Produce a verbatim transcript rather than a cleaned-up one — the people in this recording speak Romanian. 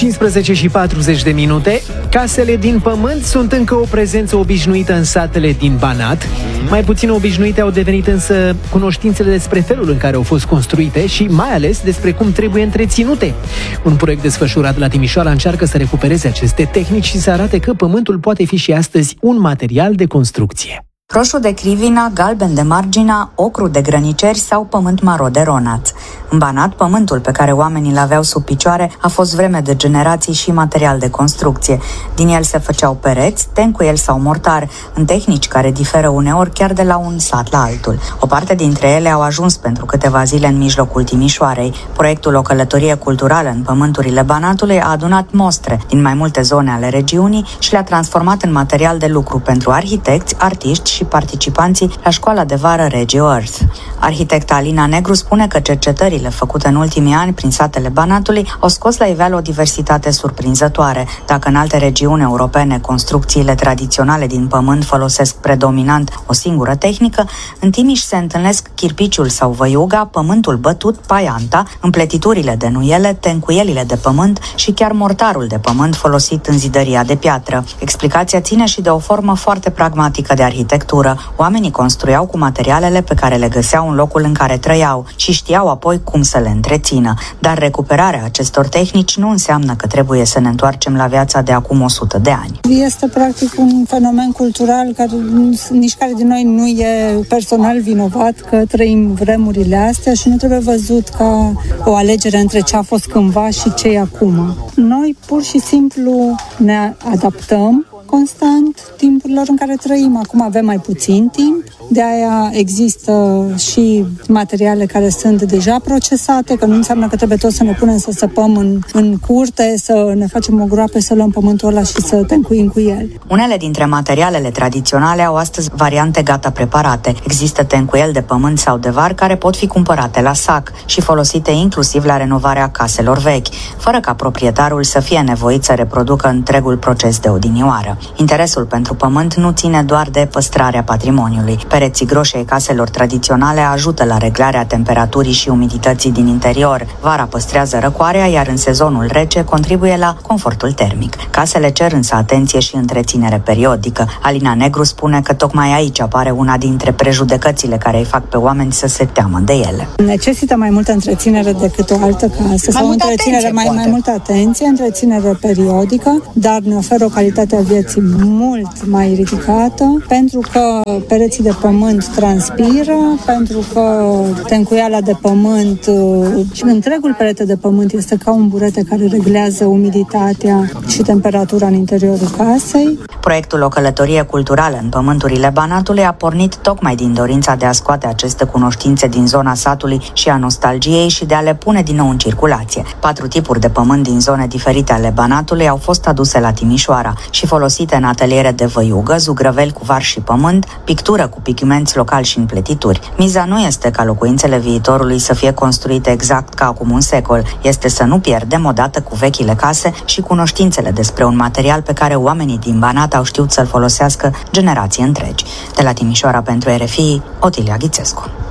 cincisprezece și patruzeci de minute. Casele din pământ sunt încă o prezență obișnuită în satele din Banat. Mai puțin obișnuite au devenit însă cunoștințele despre felul în care au fost construite și mai ales despre cum trebuie întreținute. Un proiect desfășurat la Timișoara încearcă să recupereze aceste tehnici și să arate că pământul poate fi și astăzi un material de construcție. Roșu de crivina, galben de margina, ocru de grăniceri sau pământ maro de ronaț. În Banat, pământul pe care oamenii îl aveau sub picioare a fost vreme de generații și material de construcție. Din el se făceau pereți, tencuieli sau mortar, în tehnici care diferă uneori chiar de la un sat la altul. O parte dintre ele au ajuns pentru câteva zile în mijlocul Timișoarei. Proiectul O călătorie culturală în pământurile Banatului a adunat mostre din mai multe zone ale regiunii și le-a transformat în material de lucru pentru arhitecți, artiști și participanții la școala de vară Regio Earth. Arhitecta Alina Negru spune că cercetările făcute în ultimii ani prin satele Banatului au scos la iveală o diversitate surprinzătoare. Dacă în alte regiuni europene construcțiile tradiționale din pământ folosesc predominant o singură tehnică, în Timiș se întâlnesc chirpiciul sau văiuga, pământul bătut, paianta, împletiturile de nuiele, tencuielile de pământ și chiar mortarul de pământ folosit în zidăria de piatră. Explicația ține și de o formă foarte pragmatică de arhitectură. Oamenii construiau cu materialele pe care le găseau în locul în care trăiau și știau apoi cum să le întrețină. Dar recuperarea acestor tehnici nu înseamnă că trebuie să ne întoarcem la viața de acum o sută de ani. Este practic un fenomen cultural care nici care din noi nu e personal vinovat că trăim vremurile astea și nu trebuie văzut ca o alegere între ce a fost cândva și ce e acum. Noi pur și simplu ne adaptăm constant timpurilor în care trăim. Acum avem mai puțin timp, de aia există și materiale care sunt deja procesate, că nu înseamnă că trebuie tot să ne punem să săpăm în, în curte, să ne facem o groapă, să luăm pământul ăla și să tencuim cu el. Unele dintre materialele tradiționale au astăzi variante gata preparate. Există tencuieli de pământ sau de var care pot fi cumpărate la sac și folosite inclusiv la renovarea caselor vechi, fără ca proprietarul să fie nevoit să reproducă întregul proces de odinioară. Interesul pentru pământ nu ține doar de păstrarea patrimoniului. Pereții groși ai caselor tradiționale ajută la reglarea temperaturii și umidității din interior. Vara păstrează răcoarea, iar în sezonul rece contribuie la confortul termic. Casele cer însă atenție și întreținere periodică. Alina Negru spune că tocmai aici apare una dintre prejudecățile care îi fac pe oameni să se teamă de ele. Necesită mai multă întreținere decât o altă casă, sau întreținere atenție, mai, mai multă atenție, întreținere periodică, dar ne oferă o calitate a vieții mult mai ridicată, pentru că pereții de pământ transpiră, pentru că tencuiala de pământ și întregul perete de pământ este ca un burete care reglează umiditatea și temperatura în interiorul casei. Proiectul O călătorie culturală în pământurile Banatului a pornit tocmai din dorința de a scoate aceste cunoștințe din zona satului și a nostalgiei și de a le pune din nou în circulație. Patru tipuri de pământ din zone diferite ale Banatului au fost aduse la Timișoara și folosite în ateliere de văiugă, zugrăveli cu var și pământ, pictură cu pigmenți locali și împletituri. Miza nu este ca locuințele viitorului să fie construite exact ca acum un secol, este să nu pierdem odată cu vechile case și cunoștințele despre un material pe care oamenii din Banat au știut să-l folosească generații întregi. De la Timișoara pentru R F I, Otilia Ghițescu.